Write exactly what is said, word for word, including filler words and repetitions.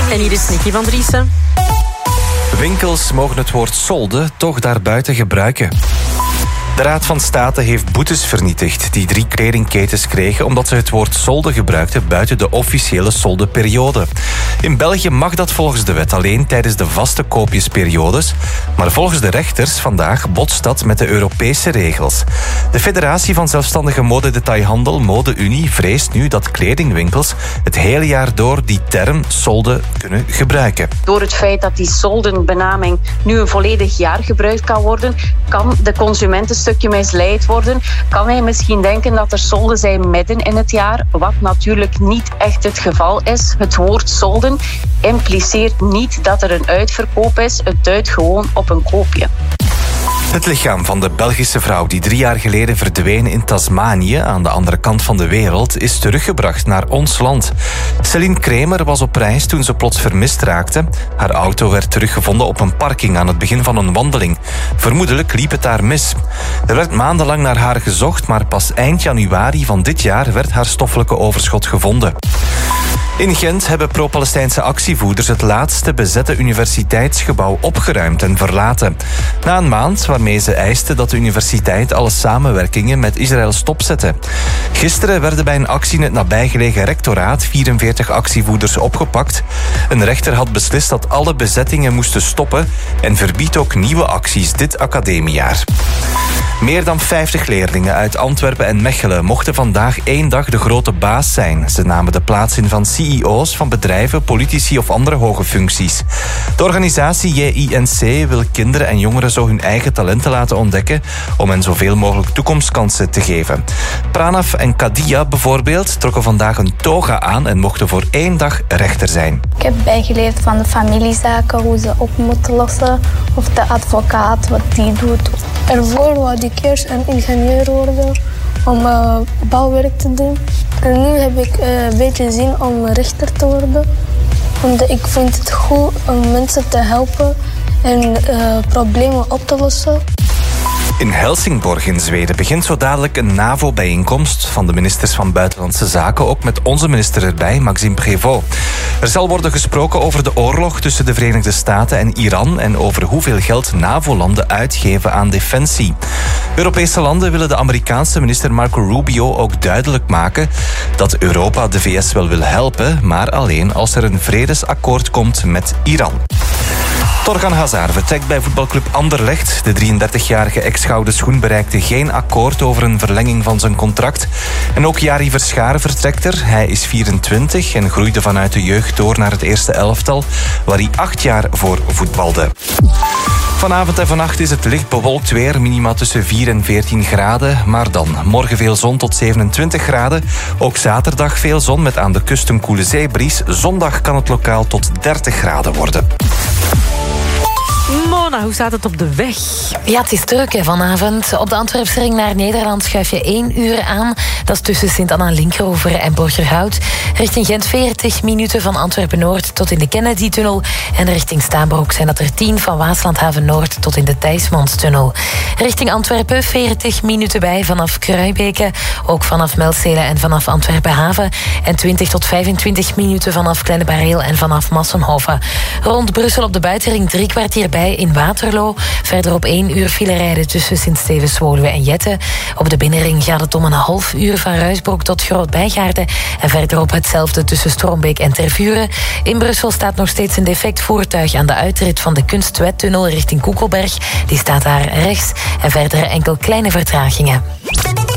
En hier is Nicky van Driessen. Winkels mogen het woord solde toch daarbuiten gebruiken. De Raad van State heeft boetes vernietigd die drie kledingketens kregen omdat ze het woord solde gebruikten buiten de officiële soldeperiode. In België mag dat volgens de wet alleen tijdens de vaste koopjesperiodes, maar volgens de rechters vandaag botst dat met de Europese regels. De Federatie van Zelfstandige Modedetailhandel, Mode-Unie, vreest nu dat kledingwinkels het hele jaar door die term solde kunnen gebruiken. Door het feit dat die soldenbenaming nu een volledig jaar gebruikt kan worden, kan de consument een stukje misleid worden. Kan hij misschien denken dat er solden zijn midden in het jaar, wat natuurlijk niet echt het geval is. Het woord solden impliceert niet dat er een uitverkoop is. Het duidt gewoon op een koopje. Het lichaam van de Belgische vrouw die drie jaar geleden verdween in Tasmanië, aan de andere kant van de wereld, is teruggebracht naar ons land. Celine Kremer was op reis toen ze plots vermist raakte. Haar auto werd teruggevonden op een parking aan het begin van een wandeling. Vermoedelijk liep het daar mis. Er werd maandenlang naar haar gezocht, maar pas eind januari van dit jaar werd haar stoffelijke overschot gevonden. In Gent hebben pro-Palestijnse actievoerders het laatste bezette universiteitsgebouw opgeruimd en verlaten. Na een maand waarmee ze eisten dat de universiteit alle samenwerkingen met Israël stopzette. Gisteren werden bij een actie in het nabijgelegen rectoraat vierenveertig actievoerders opgepakt. Een rechter had beslist dat alle bezettingen moesten stoppen en verbiedt ook nieuwe acties dit academiejaar. Meer dan vijftig leerlingen uit Antwerpen en Mechelen mochten vandaag één dag de grote baas zijn. Ze namen de plaats in van C E O's van bedrijven, politici of andere hoge functies. De organisatie J I N C wil kinderen en jongeren zo hun eigen talenten laten ontdekken om hen zoveel mogelijk toekomstkansen te geven. Pranav en Kadia bijvoorbeeld trokken vandaag een toga aan en mochten voor één dag rechter zijn. Ik heb bijgeleerd van de familiezaken, hoe ze op moeten lossen, of de advocaat, wat die doet. Ervoor wou ik eerst een ingenieur worden om uh, bouwwerk te doen. En nu heb ik uh, een beetje zin om rechter te worden. Want ik vind het goed om mensen te helpen en uh, problemen op te lossen. In Helsingborg in Zweden begint zo dadelijk een NAVO-bijeenkomst van de ministers van Buitenlandse Zaken, ook met onze minister erbij, Maxime Prévost. Er zal worden gesproken over de oorlog tussen de Verenigde Staten en Iran en over hoeveel geld NAVO-landen uitgeven aan defensie. Europese landen willen de Amerikaanse minister Marco Rubio ook duidelijk maken dat Europa de V S wel wil helpen, maar alleen als er een vredesakkoord komt met Iran. Torgan Hazard vertrekt bij voetbalclub Anderlecht. De drieëndertigjarige ex-gouden schoen bereikte geen akkoord over een verlenging van zijn contract. En ook Jari Verschaar vertrekt er. Hij is vierentwintig en groeide vanuit de jeugd door naar het eerste elftal, waar hij acht jaar voor voetbalde. Vanavond en vannacht is het licht bewolkt weer, minima tussen vier en veertien graden. Maar dan, morgen veel zon tot zevenentwintig graden. Ook zaterdag veel zon met aan de kust een koele zeebries. Zondag kan het lokaal tot dertig graden worden. Mona, hoe staat het op de weg? Ja, het is druk hè, vanavond. Op de Antwerpsring naar Nederland schuif je één uur aan. Dat is tussen Sint-Anna-Linkeroever en Borgerhout. Richting Gent veertig minuten van Antwerpen-Noord tot in de Kennedy-tunnel. En richting Staanbroek zijn dat er tien van Waaslandhaven-Noord tot in de Thijsmanstunnel. Richting Antwerpen veertig minuten bij vanaf Kruibeke. Ook vanaf Melzele en vanaf Antwerpen-Haven. En twintig tot vijfentwintig minuten vanaf Kleine Bareel en vanaf Massenhoven. Rond Brussel op de buitenring drie kwartier bij in Waterloo. Verder op één uur file rijden tussen Sint-Stevens-Woluwe en Jette. Op de binnenring gaat het om een half uur van Ruisbroek tot Groot-Bijgaarden. En verderop hetzelfde tussen Strombeek en Tervuren. In Brussel staat nog steeds een defect voertuig aan de uitrit van de Kunstwettunnel richting Koekelberg. Die staat daar rechts. En verder enkel kleine vertragingen.